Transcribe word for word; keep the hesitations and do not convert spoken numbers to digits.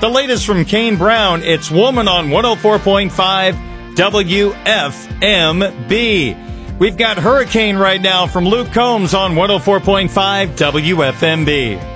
The latest from Kane Brown, it's Woman on one oh four point five W F M B. We've got Hurricane right now from Luke Combs on one oh four point five W F M B.